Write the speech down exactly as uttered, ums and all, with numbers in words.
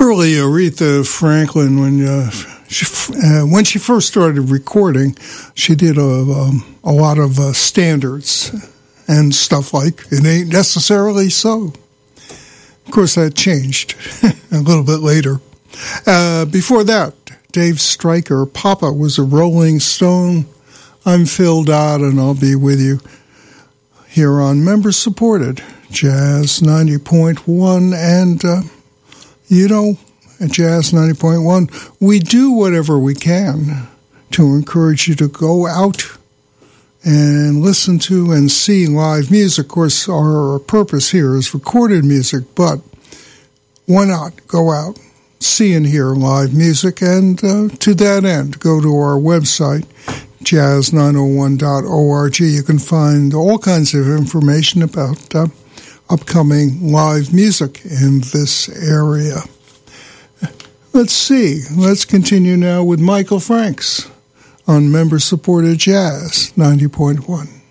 early Aretha Franklin, when uh, she uh, when she first started recording, she did a um, a lot of uh, standards and stuff like "It Ain't Necessarily So." Of course, that changed a little bit later. Uh, before that, Dave Stryker, "Papa Was a Rolling Stone." I'm Phil Dodd, and I'll be with you here on member-supported Jazz ninety point one. And, uh, you know, at Jazz ninety point one, we do whatever we can to encourage you to go out and listen to and see live music. Of course, our purpose here is recorded music, but why not go out, see and hear live music? And uh, to that end, go to our website, jazz nine oh one dot org. You can find all kinds of information about uh, upcoming live music in this area. Let's see. Let's continue now with Michael Franks on member-supported Jazz ninety point one.